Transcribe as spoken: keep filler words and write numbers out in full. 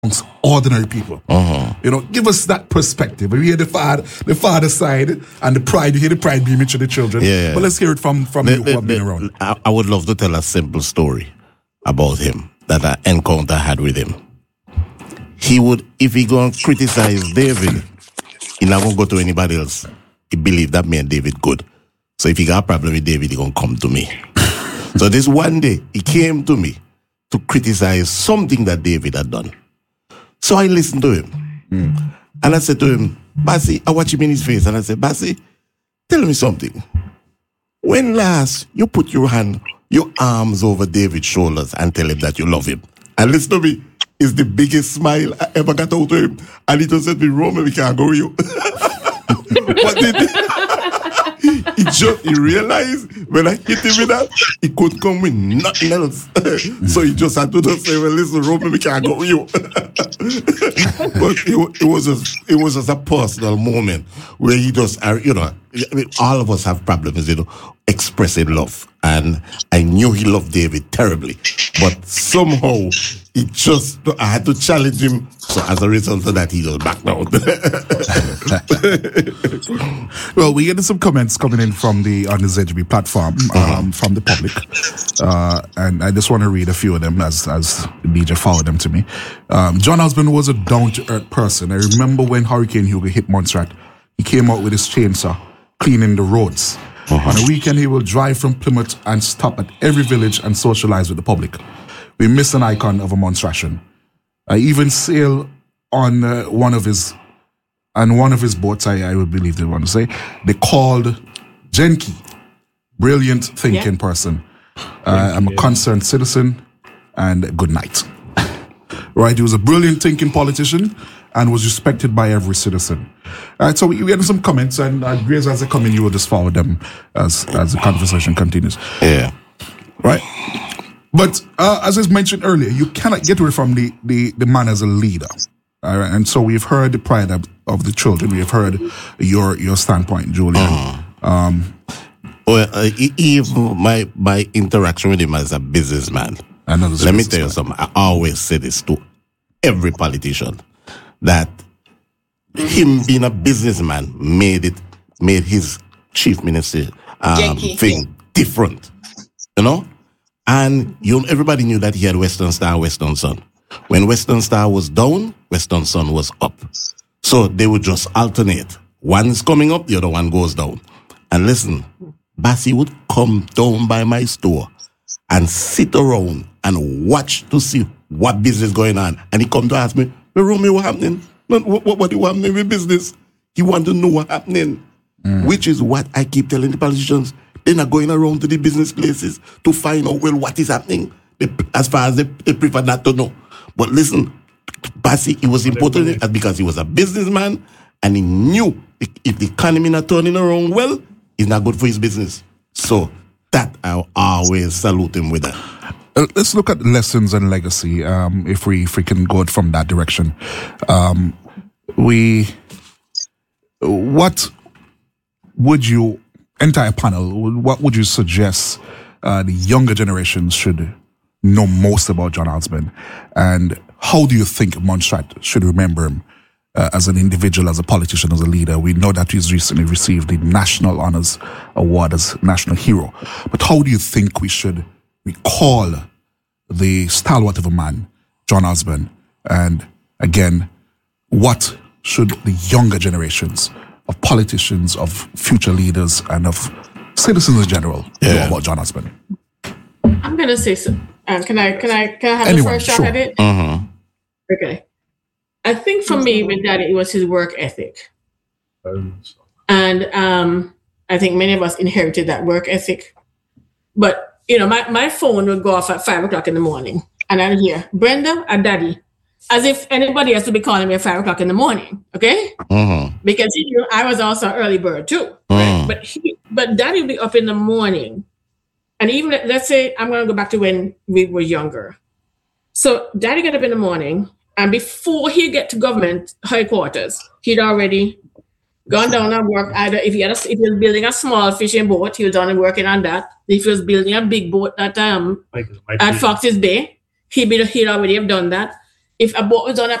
amongst ordinary people. Uh-huh. You know, give us that perspective. We hear the father, the father side and the pride. You hear the pride beaming to the children. Yeah. But let's hear it from, from The- you the- who have been the- around. I, I would love to tell a simple story about him that I encounter I had with him. He would, if he go and criticize David, he not gonna go to anybody else. He believe that me and David good. So if he got a problem with David, he gonna come to me. So this one day, he came to me to criticize something that David had done. So I listened to him. Mm. And I said to him, Bassi, I watch him in his face, and I said, Bassi, tell me something. When last you put your hand, your arms over David's shoulders and tell him that you love him? And listen to me, it's the biggest smile I ever got out of him. And he just said to me, Roman, we can't go with you. But did he just he realized when I hit him with that, he could come with nothing else. So he just had to just say, well, listen, Roman, we can't go with you. But it, wa- it was just it was just a personal moment where he just, uh, you know, I mean, all of us have problems, you know, expressing love. And I knew he loved David terribly. But somehow, he just, I had to challenge him. So as a result of that, he just backed out. Well, we getting some comments coming in from the on the Z G B platform, um, from the public, uh, and I just want to read a few of them as as D J forwarded them to me. Um, John Osborne was a down to earth person. I remember when Hurricane Hugo hit Montserrat, he came out with his chainsaw cleaning the roads. On a weekend, he will drive from Plymouth and stop at every village and socialize with the public. We miss an icon of a Montserratian. I even sail on uh, one of his on one of his boats, I, I would believe they want to say, they called Genki, brilliant thinking Yeah. person. Uh, I'm a concerned citizen, and good night. Right, he was a brilliant thinking politician and was respected by every citizen. All right, so we, we get some comments, and uh, Grace, as they come in, you will just forward them as as the conversation continues. Yeah. Right? But uh, as I mentioned earlier, you cannot get away from the, the, the man as a leader. All right? And so we've heard the pride of, of the children. We've heard your your standpoint, Julian. Um, Well, uh, e- even my, my interaction with him as a businessman, I know this let me businessman. tell you something. I always say this to every politician, that him being a businessman made it, made his chief minister um, Janky. thing different, you know? And you, everybody knew that he had Western Star, Western Sun. When Western Star was down, Western Sun was up. So they would just alternate. One's coming up, the other one goes down. And listen, Bassi would come down by my store and sit around and watch to see what business going on. And he come to ask me, well, Romeo, what happening? What, what, what is happening with business? He want to know what happening. Mm. Which is what I keep telling the politicians. They're not going around to the business places to find out, well, what is happening. They, as far as they, they prefer not to know. But listen, Bassi, it was important because he was a businessman and he knew if the economy not turning around well, it's not good for his business. So that I always salute him with that. Uh, let's look at lessons and legacy. Um, if we if we can go from that direction, um, we what would you entire panel? What would you suggest uh, the younger generations should know most about John Osborne, and how do you think Montserrat should remember him uh, as an individual, as a politician, as a leader? We know that he's recently received the National Honors Award as National Hero, but how do you think we should recall the stalwart of a man, John Osborne, and again, what should the younger generations of politicians, of future leaders, and of citizens in general Yeah. know about John Osborne? I'm gonna say so. Um, can I can I can I have Anyone, the first shot sure. at it? Mm-hmm. Okay. I think for me, with Daddy, it was his work ethic, and um, I think many of us inherited that work ethic. But you know, my, my phone would go off at five o'clock in the morning, and I'd hear Brenda or Daddy, as if anybody has to be calling me at five o'clock in the morning. Okay, Mm-hmm. because he knew I was also an early bird too. Mm. But he, but Daddy would be up in the morning. And even, let's say, I'm going to go back to when we were younger. So Daddy got up in the morning, and before he get to government headquarters, he'd already gone down and worked. Either if he had a, if he was building a small fishing boat, he was done and working on that. If he was building a big boat at um at Fox's Bay, he'd be he'd already have done that. if a boat was on a